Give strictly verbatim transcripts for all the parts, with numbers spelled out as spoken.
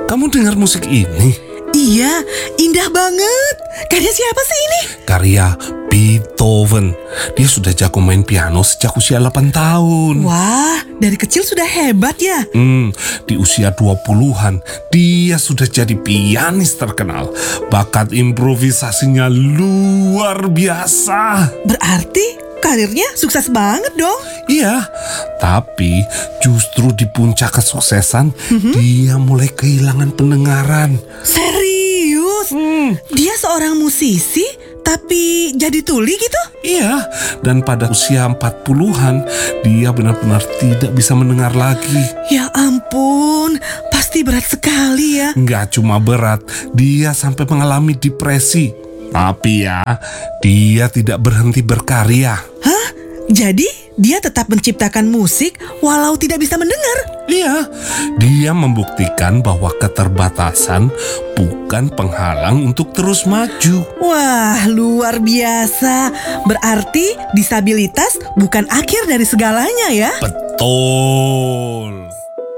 kamu dengar musik ini? Iya, indah banget. Karya siapa sih ini? Karya Beethoven. Dia sudah jago main piano sejak usia delapan tahun. Wah, dari kecil sudah hebat ya? Hmm, di usia dua puluhan, dia sudah jadi pianis terkenal. Bakat improvisasinya luar biasa. Berarti karirnya sukses banget dong. Iya, tapi justru di puncak kesuksesan, mm-hmm. dia mulai kehilangan pendengaran. Serius? Hmm. Dia seorang musisi, tapi jadi tuli gitu? Iya, dan pada usia empat puluhan, dia benar-benar tidak bisa mendengar lagi. Ya ampun, pasti berat sekali ya. Nggak cuma berat, dia sampai mengalami depresi. Tapi ya, dia tidak berhenti berkarya. Hah? Jadi dia tetap menciptakan musik walau tidak bisa mendengar? Iya, dia membuktikan bahwa keterbatasan bukan penghalang untuk terus maju. Wah, luar biasa. Berarti disabilitas bukan akhir dari segalanya ya? Betul.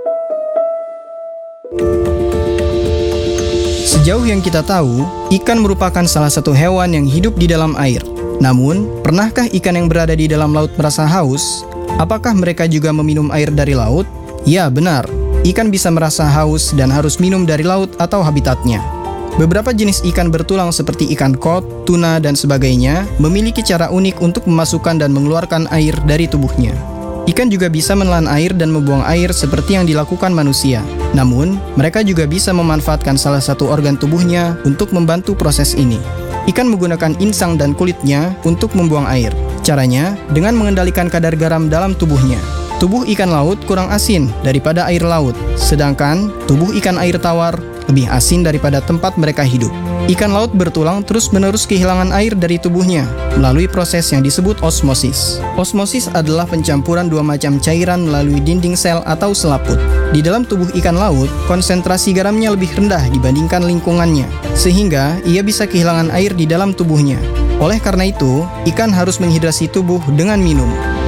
Sejauh yang kita tahu, ikan merupakan salah satu hewan yang hidup di dalam air. Namun, pernahkah ikan yang berada di dalam laut merasa haus? Apakah mereka juga meminum air dari laut? Ya, benar. Ikan bisa merasa haus dan harus minum dari laut atau habitatnya. Beberapa jenis ikan bertulang seperti ikan kod, tuna, dan sebagainya memiliki cara unik untuk memasukkan dan mengeluarkan air dari tubuhnya. Ikan juga bisa menelan air dan membuang air seperti yang dilakukan manusia. Namun, mereka juga bisa memanfaatkan salah satu organ tubuhnya untuk membantu proses ini. Ikan menggunakan insang dan kulitnya untuk membuang air. Caranya dengan mengendalikan kadar garam dalam tubuhnya. Tubuh ikan laut kurang asin daripada air laut, sedangkan tubuh ikan air tawar lebih asin daripada tempat mereka hidup. Ikan laut bertulang terus-menerus kehilangan air dari tubuhnya melalui proses yang disebut osmosis. Osmosis adalah pencampuran dua macam cairan melalui dinding sel atau selaput. Di dalam tubuh ikan laut, konsentrasi garamnya lebih rendah dibandingkan lingkungannya, sehingga ia bisa kehilangan air di dalam tubuhnya. Oleh karena itu, ikan harus menghidrasi tubuh dengan minum.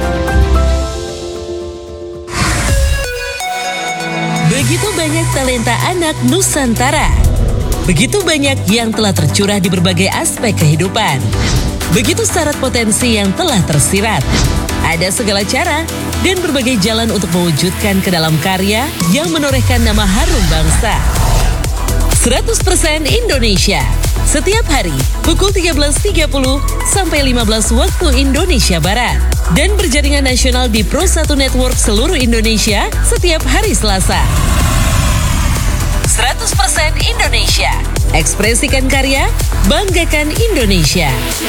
Begitu banyak talenta anak Nusantara. Begitu banyak yang telah tercurah di berbagai aspek kehidupan. Begitu syarat potensi yang telah tersirat. Ada segala cara dan berbagai jalan untuk mewujudkan ke dalam karya yang menorehkan nama harum bangsa. seratus persen Indonesia. Setiap hari pukul tiga belas tiga puluh sampai lima belas waktu Indonesia Barat. Dan berjaringan nasional di Pro satu Network seluruh Indonesia setiap hari Selasa. seratus persen Indonesia. Ekspresikan karya, banggakan Indonesia.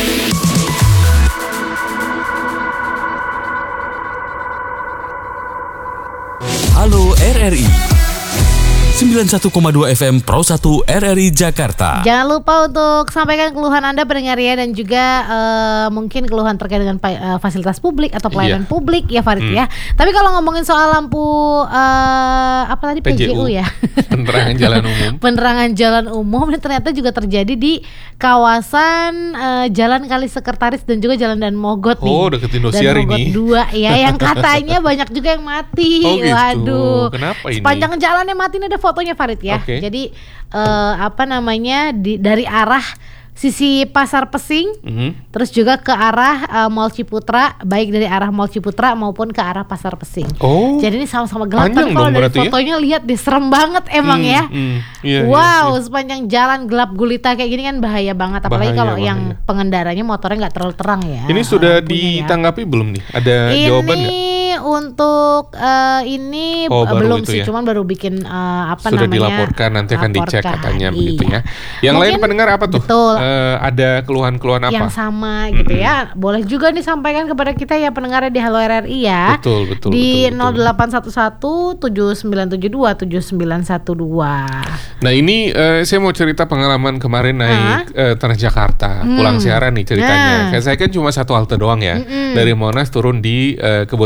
Halo R R I sembilan puluh satu koma dua F M Pro satu R R I Jakarta. Jangan lupa untuk sampaikan keluhan Anda pendengar ya, dan juga uh, mungkin keluhan terkait dengan uh, fasilitas publik atau pelayanan yeah. publik ya Farid hmm. ya. Tapi kalau ngomongin soal lampu uh, apa tadi P J U, P J U ya, penerangan jalan umum. Penerangan jalan umum ini ternyata juga terjadi di kawasan uh, Jalan Kali Sekretaris dan juga Jalan Dan Mogot nih. Oh, deket Indosiar ini. Dan Mogot dua ya, yang katanya banyak juga yang mati. Oh gitu. Waduh. Kenapa ini? Sepanjang jalannya mati ini ada fotonya Farid ya. Okay. Jadi uh, apa namanya di, dari arah sisi Pasar Pesing, mm-hmm. terus juga ke arah uh, Mall Ciputra, baik dari arah Mall Ciputra maupun ke arah Pasar Pesing. Oh. Jadi ini sama-sama gelap. Tapi kalau dari fotonya ya? Lihat deh serem banget emang mm, ya. Mm, iya, wow, iya, iya. Sepanjang jalan gelap gulita kayak gini kan bahaya banget. Apalagi bahaya, kalau bahaya. Yang pengendaranya motornya nggak terlalu terang ya. Ini sudah ditanggapi ya. Belum nih? Ada ini jawaban nggak? Untuk uh, ini oh, belum sih, ya? Cuman baru bikin uh, apa sudah namanya? Sudah dilaporkan, nanti akan laporkan. Dicek katanya iya. Begitu ya. Yang mungkin, lain pendengar apa tuh? Betul. Uh, ada keluhan-keluhan apa? Yang sama gitu mm-hmm. ya. Boleh juga nih sampaikan kepada kita ya pendengarnya di Halo R R I ya. Betul, betul. Di betul, nol delapan satu satu tujuh sembilan tujuh dua tujuh sembilan satu dua. Nah ini uh, saya mau cerita pengalaman kemarin naik uh, Transjakarta, hmm. pulang siaran nih ceritanya. Nah. Kayak saya kan cuma satu halte doang ya. Mm-mm. Dari Monas turun di uh, Kebon Siri.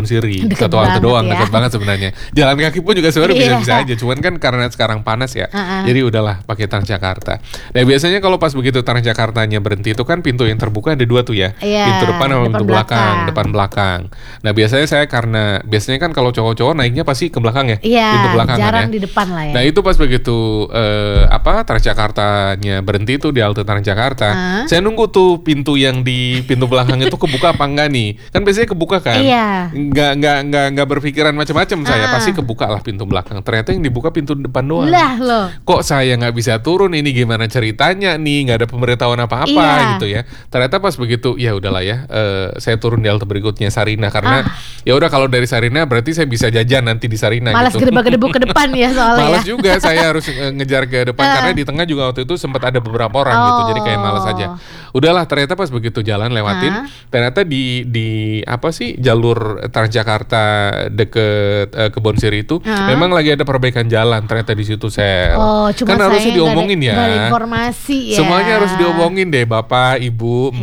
Deket satu halte banget doang, ya. dekat banget sebenarnya. Jalan kaki pun juga sebenarnya Iya. bisa-bisa aja, cuman kan karena sekarang panas ya, Uh-uh. jadi udahlah pakai Transjakarta. Nah biasanya kalau pas begitu Transjakartanya berhenti itu kan pintu yang terbuka ada dua tuh ya, Iya, pintu depan sama depan pintu belakang, belakang. depan belakang. Nah biasanya saya karena biasanya kan kalau cowok-cowok naiknya pasti ke belakang ya, Iya, pintu belakang kan jarang ya. di depan lah ya. Nah itu pas begitu eh, apa Transjakartanya berhenti tuh di halte Transjakarta, Hah? saya nunggu tuh pintu yang di pintu belakang itu kebuka apa enggak nih? Kan biasanya kebuka kan? Iya. Nggak nggak nggak nggak berpikiran macam-macam saya, Ah. pasti kebuka lah pintu belakang. Ternyata yang dibuka pintu depan doang. Lah loh. Kok saya nggak bisa turun? Ini gimana ceritanya nih? Nggak ada pemberitahuan apa-apa Iya. gitu ya. Ternyata pas begitu, ya udahlah ya. eh, saya turun di halte berikutnya Sarina karena Ah. ya udah kalau dari Sarina berarti saya bisa jajan nanti di Sarina. Malas gitu. gedebak-gedebuk ke depan ya soalnya Malas ya. juga saya harus eh, ngejar ke depan Ah. karena di tengah juga waktu itu sempat ada beberapa orang gitu. Jadi kayak malas aja. Udahlah ternyata pas begitu jalan lewatin, Ah. ternyata di di apa sih jalur Transjakarta deket eh, Kebon Siri itu Ah. memang lagi ada perbaikan jalan ternyata di situ Sel. Oh, cuma kan harusnya saya nggak ada- diomongin ya. nggak ada informasi ya. Semuanya harus diomongin deh Bapak, Ibu,